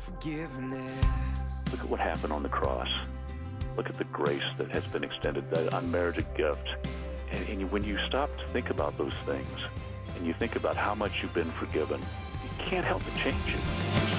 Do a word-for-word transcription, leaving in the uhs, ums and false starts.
forgiveness. Look at what happened on the cross. Look at the grace that has been extended, that unmerited gift. And, and when you stop to think about those things, and you think about how much you've been forgiven, you can't help but change it.